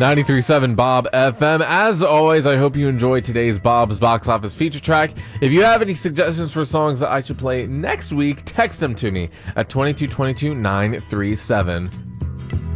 93.7 Bob FM. As always, I hope you enjoyed today's Bob's Box Office feature track. If you have any suggestions for songs that I should play next week, text them to me at 2222 937.